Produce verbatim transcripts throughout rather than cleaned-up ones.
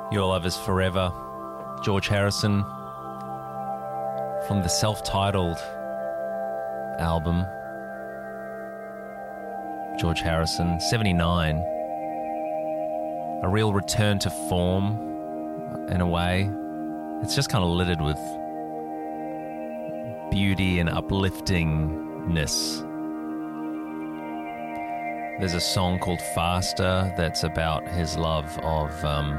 Your Love Is Forever, George Harrison, from the self-titled album. George Harrison, seventy-nine. A real return to form, in a way. It's just kind of littered with beauty and upliftingness. There's a song called Faster that's about his love of um,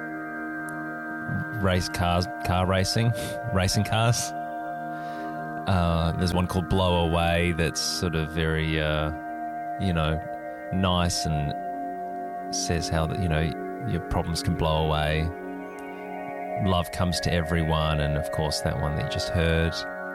race cars, car racing, racing cars. Uh, there's one called Blow Away that's sort of very, uh, you know, nice and says how that, you know, your problems can blow away. Love comes to everyone, and of course that one that you just heard.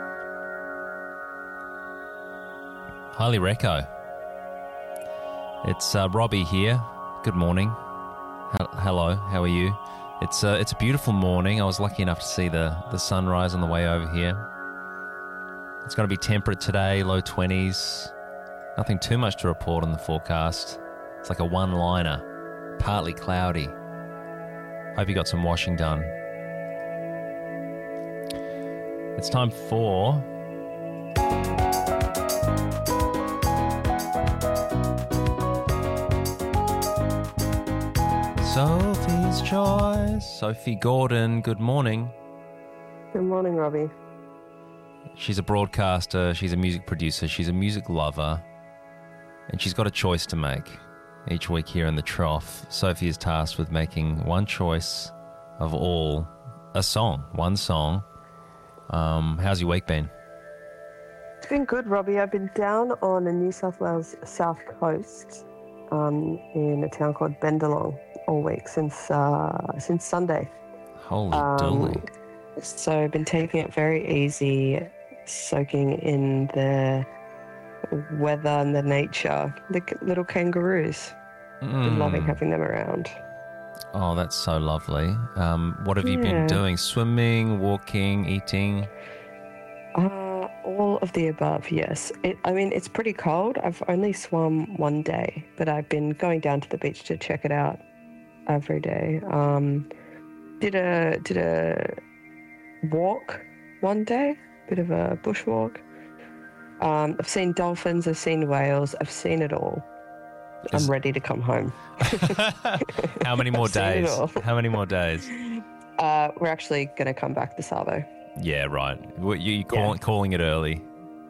Highly reco. It's uh, Robbie here. Good morning. H- hello, how are you? It's uh, it's a beautiful morning. I was lucky enough to see the, the sunrise on the way over here. It's going to be temperate today, low twenties. Nothing too much to report on the forecast. It's like a one-liner, partly cloudy. Hope you got some washing done. It's time for... Sophie's Choice. Sophie Gordon, good morning. Good morning, Robbie. She's a broadcaster, she's a music producer, she's a music lover, and she's got a choice to make each week here in the Trough. Sophie is tasked with making one choice of all, a song, one song. Um, how's your week been? It's been good, Robbie. I've been down on the New South Wales south coast um, in a town called Bendalong all week since uh, since Sunday. Holy um, dooly. So I've been taking it very easy, soaking in the weather and the nature, the little kangaroos. Mm. Been loving having them around. Oh, that's so lovely. Um, what have you Yeah. been doing? Swimming, walking, eating? Uh, all of the above, yes. It, I mean, it's pretty cold. I've only swum one day, but I've been going down to the beach to check it out every day. Um, did a did a walk one day, bit of a bushwalk. Um, I've seen dolphins, I've seen whales, I've seen it all. Is- I'm ready to come home. How many more I've seen it days? all. How many more days? Uh, we're actually going to come back to Savo. Yeah, right. What, you you call, Yeah. calling it early.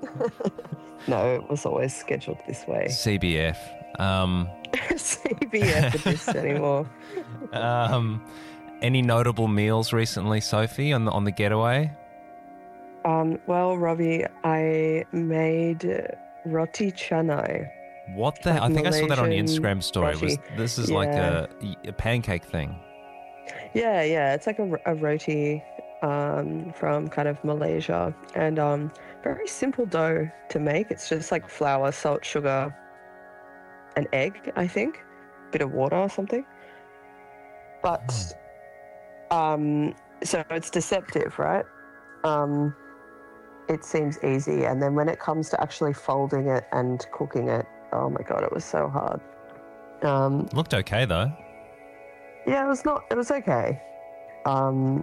No, it was always scheduled this way. C B F. Um, C B S at this anymore. um, any notable meals recently, Sophie, on the, on the getaway? Um, well, Robbie, I made roti canai. What the? Like I think I saw that on your Malaysian Instagram story. It was, roti. this is like Yeah. a, a pancake thing. Yeah, yeah, it's like a, a roti um, from kind of Malaysia, and um, very simple dough to make. It's just like flour, salt, sugar, an egg, I think, bit of water or something. But um, so it's deceptive, right? Um, it seems easy, and then when it comes to actually folding it and cooking it, oh my god, it was so hard. Um, Looked okay though. yeah, it was not. It was okay. Um,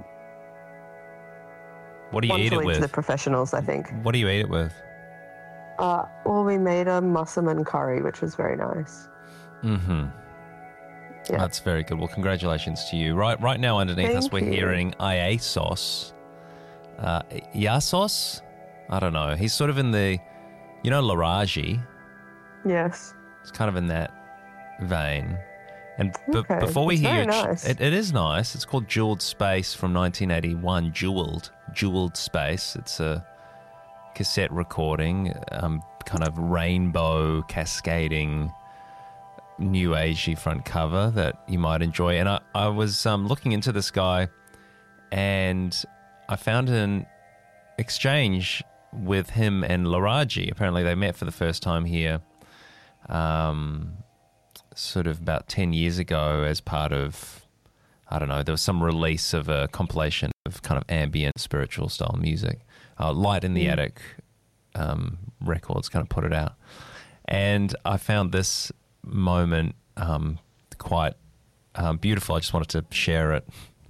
What do you one eat to it leave with? to the professionals, I think. What do you eat it with? Uh, well, we made a massaman curry, which was very nice. Mm-hmm. Yeah. That's very good. Well, congratulations to you. Right, right now underneath us, Thank we're you. hearing Iasos. Uh, Iasos? I don't know. He's sort of in the, you know, Laraji. Yes. It's kind of in that vein. And b- Okay. before we It's hear very your- nice. it, it is nice. It's called Jeweled Space from nineteen eighty-one. Jeweled, Jeweled Space. It's a cassette recording, um, kind of rainbow cascading new agey front cover that you might enjoy. And I, I was um, looking into this guy, and I found an exchange with him and Laraji. Apparently they met for the first time here um, sort of about ten years ago as part of, I don't know, there was some release of a compilation of kind of ambient spiritual style music. Uh, Light in the Mm. Attic um, Records kind of put it out. And I found this moment um, quite um, beautiful. I just wanted to share it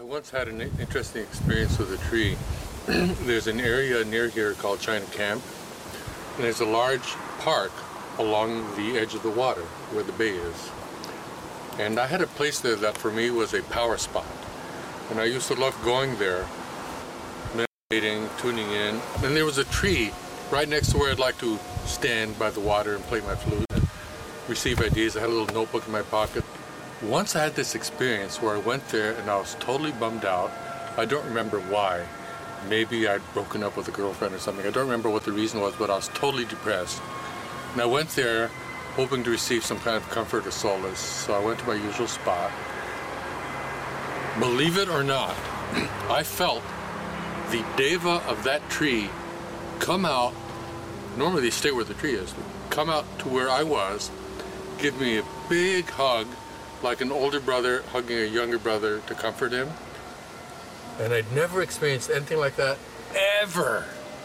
once had an interesting experience with a tree. There's an area near here called China Camp, and there's a large park along the edge of the water where the bay is. And I had a place there that for me was a power spot. And I used to love going there, meditating, tuning in. And there was a tree right next to where I'd like to stand by the water and play my flute and receive ideas. I had a little notebook in my pocket. Once I had this experience where I went there and I was totally bummed out. I don't remember why. Maybe I'd broken up with a girlfriend or something. I don't remember what the reason was, but I was totally depressed. And I went there hoping to receive some kind of comfort or solace. So I went to my usual spot. Believe it or not, I felt the deva of that tree come out. Normally they stay where the tree is. Come out to where I was, give me a big hug, like an older brother hugging a younger brother to comfort him. And I'd never experienced anything like that, ever.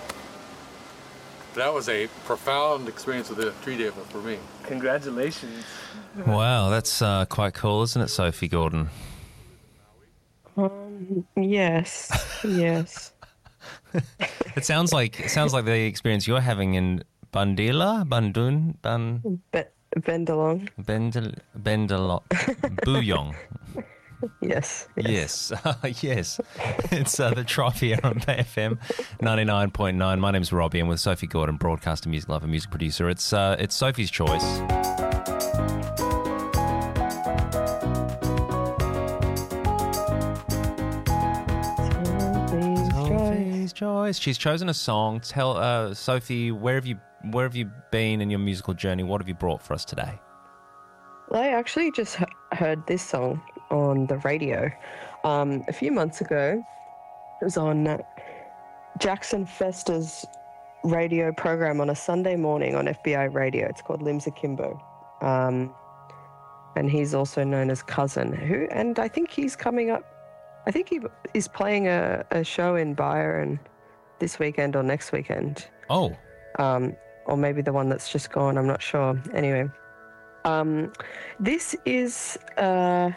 That was a profound experience with the tree deva for me. Congratulations. Wow, that's uh, quite cool, isn't it, Sophie Gordon? Um, yes, yes. It sounds like it sounds like the experience you're having in Bandila, Bandun, Ban, Be- Bendalong. Bendel, Bendalong, Buyong. Yes. Yes, yes. yes. It's uh, the Tribe here on Bay F M ninety-nine point nine. My name's Robbie, and with Sophie Gordon, broadcaster, music lover, music producer. It's uh, it's Sophie's choice. Sophie's choice. She's chosen a song. Tell uh, Sophie, where have you where have you been in your musical journey? What have you brought for us today? Well, I actually just he- heard this song on the radio um, a few months ago. It was on uh, Jackson Fester's radio program on a Sunday morning on F B I radio. It's called Limbs Akimbo. Um, and he's also known as Cousin, who, and I think he's coming up, I think he is playing a, a show in Byron this weekend or next weekend. Oh. Um, or maybe the one that's just gone, I'm not sure. Anyway. Um, this is a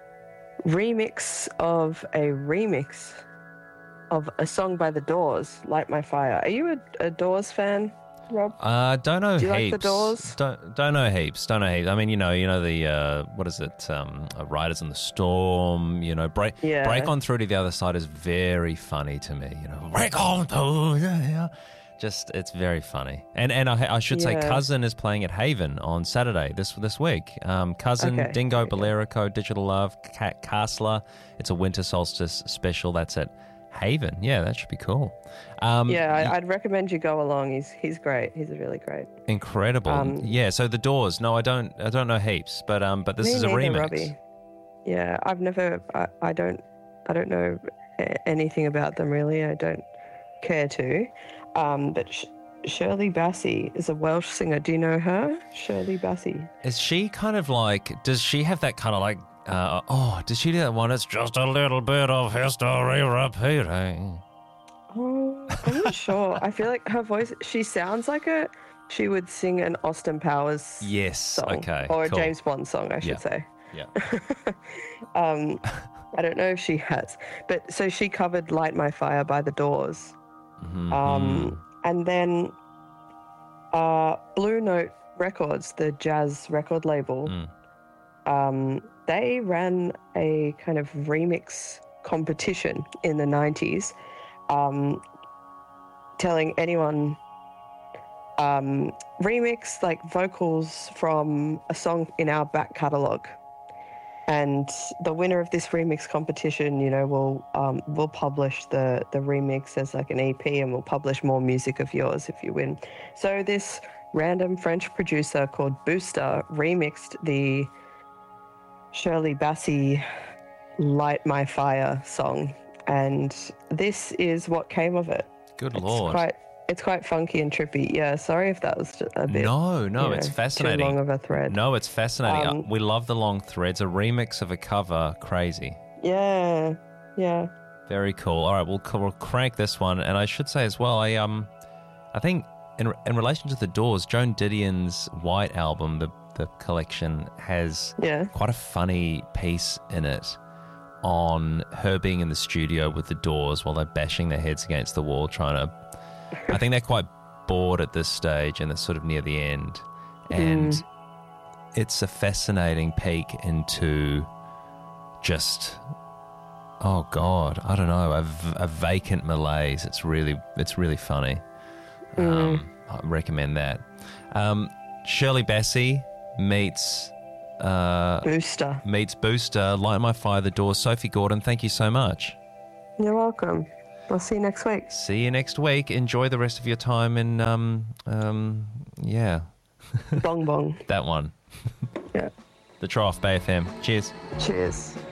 remix of a remix of a song by The Doors, Light My Fire. Are you a, a Doors fan, Rob? Uh, don't know Do you heaps. like The Doors? Don't don't know heaps. Don't know heaps. I mean, you know, you know the uh, what is it? Um, uh, Riders in the Storm. You know, break Yeah. break on through to the other side is very funny to me. You know, break on through. Yeah. Just it's very funny. And and I, I should say, Yeah. Cousin is playing at Haven on Saturday this this week. Um, Cousin, Okay, Dingo, okay. Bolero Code, Digital Love, Cat Castler. It's a winter solstice special. That's at Haven. Yeah, that should be cool. Um, Yeah, I, I'd recommend you go along. He's he's great. He's really great. Incredible. Um, yeah, so The Doors. No, I don't I don't know heaps, but um but this Me is a neither, remix. Robbie. Yeah, I've never. I, I don't. I don't know a- anything about them really. I don't care to. Um, but Sh- Shirley Bassey is a Welsh singer. Do you know her, Shirley Bassey? Is she kind of like does she have that kind of like uh oh, does she do that one? It's just a little bit of history repeating. Oh, I'm not sure. I feel like her voice. She sounds like a. She would sing an Austin Powers Yes. song, Okay. or a cool. James Bond song, I should Yeah. say. Yeah. um, I don't know if she has, but so she covered "Light My Fire" by The Doors. Mhm. Um, and then uh, Blue Note Records, the jazz record label, Mm. um, they ran a kind of remix competition in the nineties, um, telling anyone um, remix like vocals from a song in our back catalogue. And the winner of this remix competition, you know, will um, will publish the the remix as like an E P, and we'll publish more music of yours if you win. So this random French producer called Booster remixed the Shirley Bassey "Light My Fire" song, and this is what came of it. Good It's lord. quite it's quite funky and trippy. Yeah, sorry if that was just a bit. No, no, you it's know, fascinating. Too long of a thread. No, it's fascinating. Uh, Um, we love the long threads. A remix of a cover, crazy. Yeah, yeah. Very cool. All right, we'll, we'll crank this one. And I should say as well, I um, I think in in relation to The Doors, Joan Didion's White album, the the collection has Yeah. quite a funny piece in it on her being in the studio with the Doors while they're bashing their heads against the wall, trying to. I think they're quite bored at this stage, and it's sort of near the end, and Mm. it's a fascinating peek into just. Oh God, I don't know, a, v- a vacant malaise. It's really, it's really funny. Um, I recommend that. Um, Shirley Bassey meets uh, Booster. meets Booster. Light My Fire, The Doors. Sophie Gordon, thank you so much. You're welcome. I'll see you next week. See you next week. Enjoy the rest of your time in, um, um, yeah, Bong bong. that one. Yeah. The Trough, Bay F M. Cheers. Cheers.